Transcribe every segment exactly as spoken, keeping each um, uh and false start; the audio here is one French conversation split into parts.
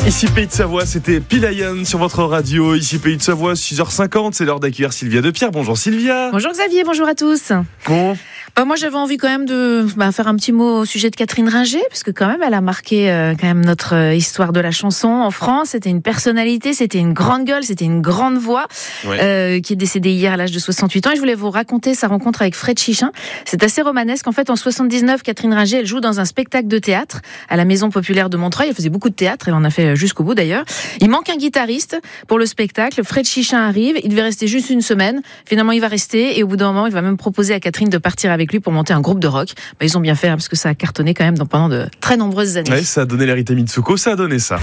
Ici Pays de Savoie, c'était Pilayan sur votre radio. Ici Pays de Savoie, six heures cinquante, c'est l'heure d'accueillir Sylvia Depierre. Bonjour Sylvia. Bonjour Xavier, bonjour à tous. Bon. Bah, moi j'avais envie quand même de bah, faire un petit mot au sujet de Catherine Ringer, parce que quand même elle a marqué euh, quand même notre euh, histoire de la chanson en France. C'était une personnalité, c'était une grande gueule, c'était une grande voix, ouais. euh, qui est décédée hier à l'âge de soixante-huit ans. Et je voulais vous raconter sa rencontre avec Fred Chichin. C'est assez romanesque. En fait, en soixante-dix-neuf, Catherine Ringer, elle joue dans un spectacle de théâtre à la Maison Populaire de Montreuil. Elle faisait beaucoup de théâtre, elle en a fait jusqu'au bout d'ailleurs. Il manque un guitariste pour le spectacle. Fred Chichin arrive, il devait rester juste une semaine. Finalement, il va rester et au bout d'un moment, il va même proposer à Catherine de partir avec lui pour monter un groupe de rock. Bah, ils ont bien fait hein, parce que ça a cartonné quand même dans, pendant de très nombreuses années. Ouais, ça a donné l'hérité Mitsuko, ça a donné ça.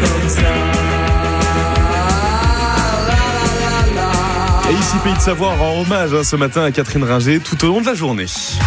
Et ici Pays de Savoie rend hommage hein, ce matin à Catherine Ringer tout au long de la journée.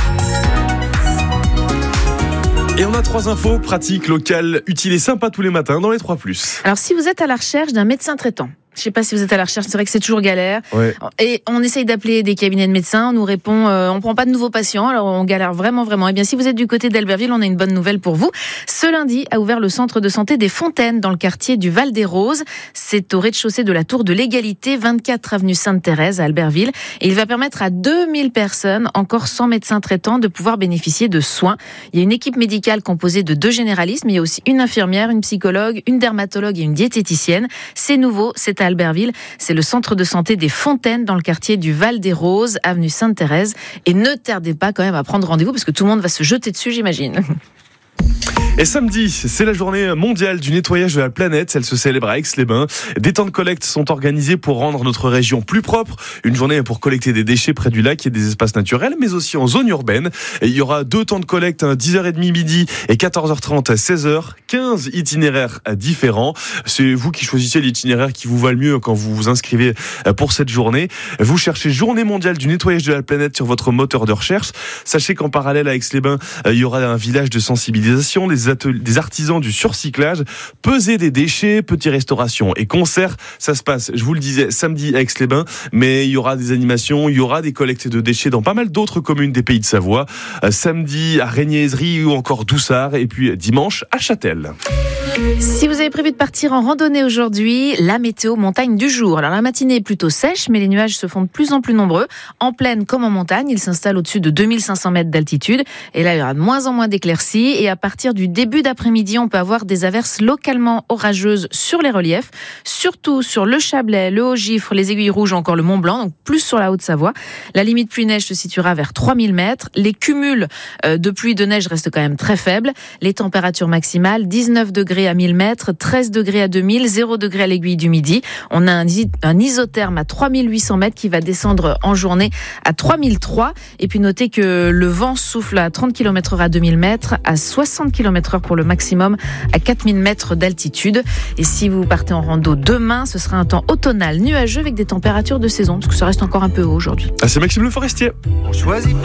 Et on a trois infos pratiques, locales, utiles et sympas tous les matins dans les trois plus. Alors si vous êtes à la recherche d'un médecin traitant, je sais pas si vous êtes à la recherche, c'est vrai que c'est toujours galère. Ouais. Et on essaye d'appeler des cabinets de médecins, on nous répond, euh, on prend pas de nouveaux patients, alors on galère vraiment, vraiment. Eh bien, si vous êtes du côté d'Albertville, on a une bonne nouvelle pour vous. Ce lundi a ouvert le centre de santé des Fontaines dans le quartier du Val-des-Roses. C'est au rez-de-chaussée de la Tour de l'Égalité, vingt-quatre avenue Sainte-Thérèse à Albertville. Et il va permettre à deux mille personnes, encore sans médecin traitant, de pouvoir bénéficier de soins. Il y a une équipe médicale composée de deux généralistes, mais il y a aussi une infirmière, une psychologue, une dermatologue et une diététicienne. C'est nouveau, c'est à Albertville. C'est le centre de santé des Fontaines dans le quartier du Val-des-Roses, avenue Sainte-Thérèse. Et ne tardez pas quand même à prendre rendez-vous parce que tout le monde va se jeter dessus, j'imagine. Et samedi, c'est la journée mondiale du nettoyage de la planète. Elle se célèbre à Aix-les-Bains. Des temps de collecte sont organisés pour rendre notre région plus propre. Une journée pour collecter des déchets près du lac et des espaces naturels, mais aussi en zone urbaine. Et il y aura deux temps de collecte, dix heures trente midi et quatorze heures trente à seize heures. quinze itinéraires différents. C'est vous qui choisissez l'itinéraire qui vous va le mieux quand vous vous inscrivez pour cette journée. Vous cherchez Journée mondiale du nettoyage de la planète sur votre moteur de recherche. Sachez qu'en parallèle à Aix-les-Bains, il y aura un village de sensibilisation, des ateliers, des artisans du surcyclage, peser des déchets, petits restaurations et concerts. Ça se passe, je vous le disais, samedi à Aix-les-Bains, mais il y aura des animations, il y aura des collectes de déchets dans pas mal d'autres communes des Pays de Savoie. Euh, samedi à Régniézerie ou encore Doussard et puis dimanche à Châtel. Si vous avez prévu de partir en randonnée aujourd'hui, la météo montagne du jour. Alors la matinée est plutôt sèche, mais les nuages se font de plus en plus nombreux. En plaine comme en montagne, ils s'installent au-dessus de deux mille cinq cents mètres d'altitude. Et là, il y aura de moins en moins d'éclaircies. Et à partir du début d'après-midi, on peut avoir des averses localement orageuses sur les reliefs, surtout sur le Chablais, le Haut-Gifre, les Aiguilles Rouges, encore le Mont Blanc, donc plus sur la Haute-Savoie. La limite pluie-neige se situera vers trois mille mètres. Les cumuls de pluie de neige restent quand même très faibles. Les températures maximales, dix-neuf degrés à mille mètres, treize degrés à deux mille, zéro degré à l'Aiguille du Midi. On a un, un isotherme à trois mille huit cents mètres qui va descendre en journée à trois mille trois. Et puis notez que le vent souffle à trente kilomètres heure à deux mille mètres, à soixante kilomètres heure pour le maximum, à quatre mille mètres d'altitude. Et si vous partez en rando demain, ce sera un temps automnal nuageux avec des températures de saison, parce que ça reste encore un peu haut aujourd'hui. Ah, c'est Maxime Le Forestier. On choisit pas.